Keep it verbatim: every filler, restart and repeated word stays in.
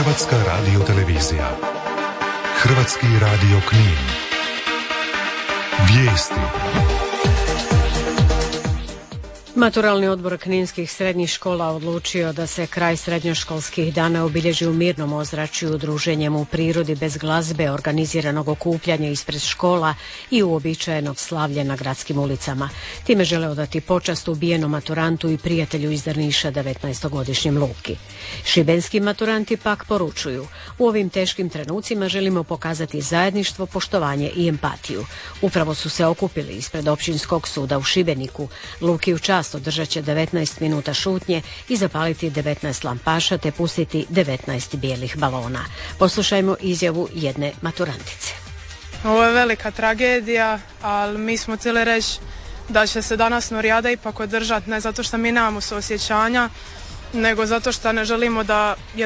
Hrvatska radiotelevizija. Hrvatski radio Knin. Vijesti. Maturalni odbor kninskih srednjih škola odlučio da se kraj srednjoškolskih dana obilježi u mirnom ozračju, druženjem u prirodi bez glazbe, organiziranog okupljanja ispred škola i uobičajenog slavlja na gradskim ulicama. Time žele odati počast ubijenom maturantu i prijatelju iz Drniša, devetnaestogodišnjem Luki. Šibenski maturanti pak poručuju: u ovim teškim trenucima želimo pokazati zajedništvo, poštovanje i empatiju. Upravo su se okupili ispred Općinskog suda u Šibeniku. Luki u čast održat će devetnaest minuta šutnje i zapaliti devetnaest lampaša te pustiti devetnaest bijelih balona. Poslušajmo izjavu jedne maturantice. Ovo je velika tragedija, ali mi smo htjeli reći da će se danas Norijada ipak održati, ne zato što mi nemamo suosjećanja, nego zato što ne želimo da